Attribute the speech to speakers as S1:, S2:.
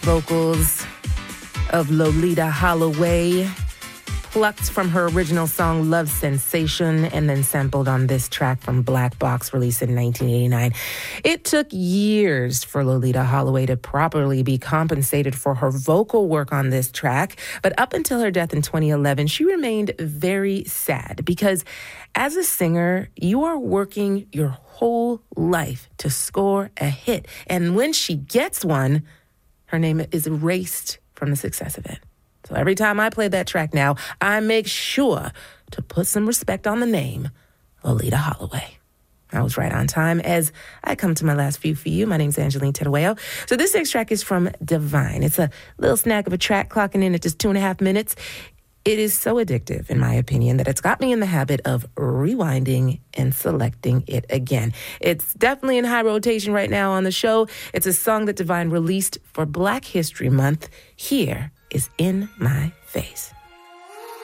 S1: vocals of Loleatta Holloway, plucked from her original song Love Sensation and then sampled on this track from Black Box, released in 1989. It took years for Loleatta Holloway to properly be compensated for her vocal work on this track, but up until her death in 2011, she remained very sad because as a singer, you are working your whole life to score a hit, and when she gets one, her name is erased from the success of it. So every time I play that track now, I make sure to put some respect on the name, Loleatta Holloway. I was right on time as I come to my last few for you. My name's Angeline Terueo. So this next track is from Divine. It's a little snack of a track clocking in at just 2.5 minutes. It is so addictive, in my opinion, that it's got me in the habit of rewinding and selecting it again. It's definitely in high rotation right now on the show. It's a song that Divine released for Black History Month. Here is In My Face.